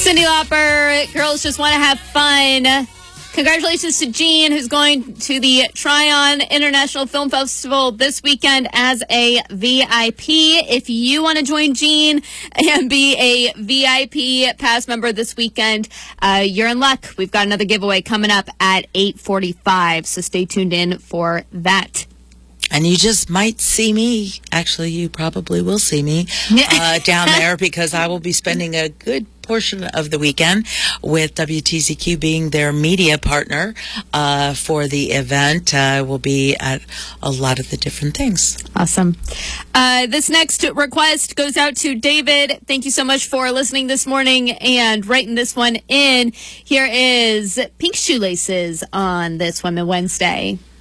Cyndi Lauper, Girls Just Want to Have Fun. Congratulations to Jean, who's going to the Tryon International Film Festival this weekend as a VIP. If you want to join Jean and be a VIP pass member this weekend, you're in luck. We've got another giveaway coming up at 8:45, so stay tuned in for that. And you just might see me. Actually, you probably will see me down there because I will be spending a good portion of the weekend with WTZQ being their media partner for the event. We'll be at a lot of the different things. Awesome. This next request goes out to David. Thank you so much for listening this morning and writing this one in. Here is Pink Shoelaces on this Women Wednesday.